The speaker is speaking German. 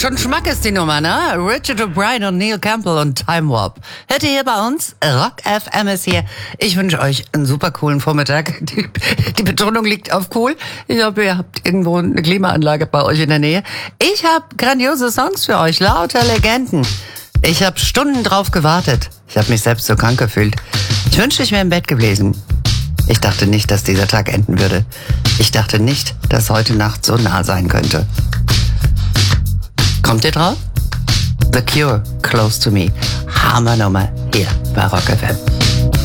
Schon Schmack ist die Nummer, ne? Richard O'Brien und Neil Campbell und Time Warp. Hört ihr hier bei uns? Rock FM ist hier. Ich wünsche euch einen super coolen Vormittag. Die Betonung liegt auf cool. Ich hoffe, ihr habt irgendwo eine Klimaanlage bei euch in der Nähe. Ich habe grandiose Songs für euch, lauter Legenden. Ich habe Stunden drauf gewartet. Ich habe mich selbst so krank gefühlt. Ich wünschte, ich wäre im Bett gewesen. Ich dachte nicht, dass dieser Tag enden würde. Ich dachte nicht, dass heute Nacht so nah sein könnte. Kommt ihr drauf? The Cure, Close to Me. Hammernummer hier bei Rock FM.